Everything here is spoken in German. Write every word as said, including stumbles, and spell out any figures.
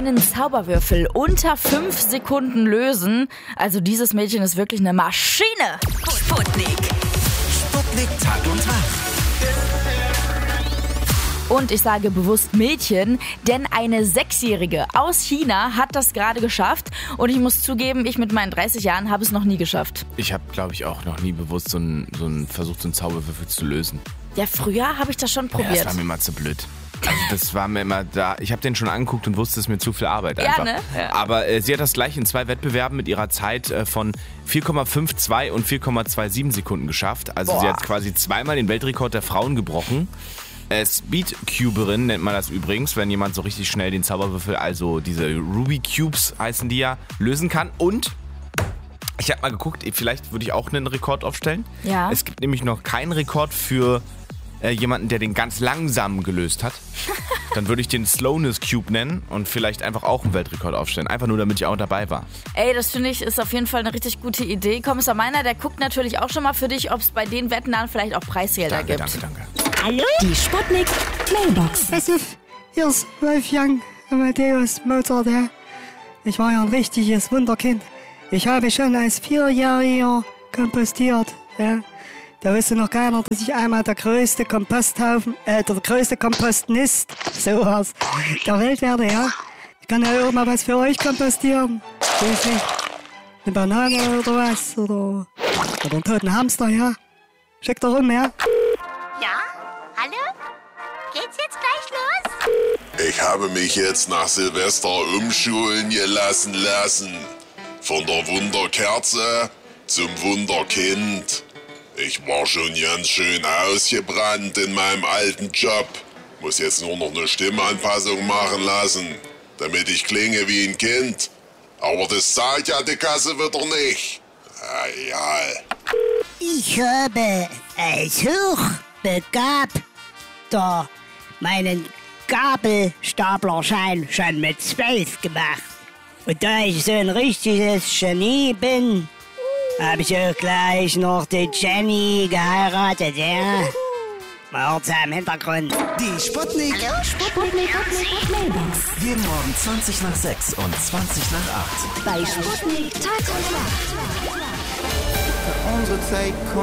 einen Zauberwürfel unter fünf Sekunden lösen. Also dieses Mädchen ist wirklich eine Maschine. Sputnik. Sputnik Tag und Nacht. Und ich sage bewusst Mädchen, denn eine Sechsjährige aus China hat das gerade geschafft. Und ich muss zugeben, ich mit meinen dreißig Jahren habe es noch nie geschafft. Ich habe, glaube ich, auch noch nie bewusst so einen, so einen versucht, so einen Zauberwürfel zu lösen. Ja, früher habe ich das schon Ja, probiert. das war mir immer zu blöd. Also das war mir immer da. Ich habe den schon angeguckt und wusste, es ist mir zu viel Arbeit einfach. Ja, ne? Ja. Aber äh, sie hat das gleich in zwei Wettbewerben mit ihrer Zeit äh, von vier Komma zweiundfünfzig und vier Komma siebenundzwanzig Sekunden geschafft. Also Boah. sie hat quasi zweimal den Weltrekord der Frauen gebrochen. Äh, Speedcuberin nennt man das übrigens, wenn jemand so richtig schnell den Zauberwürfel, also diese Ruby Cubes heißen die ja, lösen kann. Und ich habe mal geguckt, vielleicht würde ich auch einen Rekord aufstellen. Ja. Es gibt nämlich noch keinen Rekord für äh, jemanden, der den ganz langsam gelöst hat. Dann würde ich den Slowness Cube nennen und vielleicht einfach auch einen Weltrekord aufstellen. Einfach nur, damit ich auch dabei war. Ey, das finde ich ist auf jeden Fall eine richtig gute Idee. Kommissar Meiner, der guckt natürlich auch schon mal für dich, ob es bei den Wetten dann vielleicht auch Preisgelder Danke, gibt. danke, danke. Hallo? Die Sputnik Mailbox. Pass auf, hier ist Wolfgang Amadeus Mozart, ja. Ich war ja ein richtiges Wunderkind. Ich habe schon als Vierjähriger kompostiert, ja. Da wusste noch keiner, dass ich einmal der größte Komposthaufen, äh, der größte Kompostnist, sowas, der Welt werde, ja. Ich kann ja auch mal was für euch kompostieren. Weiß nicht, eine Banane oder was, oder, oder einen toten Hamster, ja. Schickt doch rum, ja. Ja? Hallo? Geht's jetzt gleich los? Ich habe mich jetzt nach Silvester umschulen gelassen lassen. Von der Wunderkerze zum Wunderkind. Ich war schon ganz schön ausgebrannt in meinem alten Job. Muss jetzt nur noch eine Stimmanpassung machen lassen, damit ich klinge wie ein Kind. Aber das zahlt ja die Kasse wieder nicht. Ah, egal. Ich habe als Hochbegabter meinen Gabelstaplerschein schon mit zwölf gemacht. Und da ich so ein richtiges Genie bin, habe ich auch gleich noch die Jenny geheiratet, ja. Man hört's ja im Hintergrund. Die Sputnik. Hallo? Sputnik Mailbox. Jeden Morgen zwanzig nach sechs und zwanzig nach acht. Bei Sputnik Tag und Nacht. Unsere Zeit kommt.